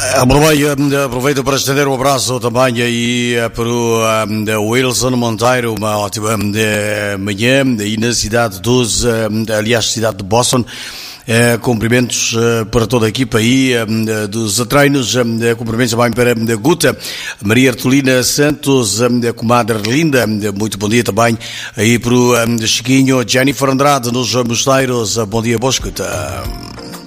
Aproveito para estender um abraço também aí para o Wilson Monteiro, uma ótima manhã aí na cidade cidade de Boston. Cumprimentos para toda a equipa aí dos treinos, cumprimentos também para a Guta, Maria Artolina Santos, a comadre Linda, muito bom dia também aí para o Chiquinho, Jennifer Andrade nos Mosteiros, bom dia, boa escuta.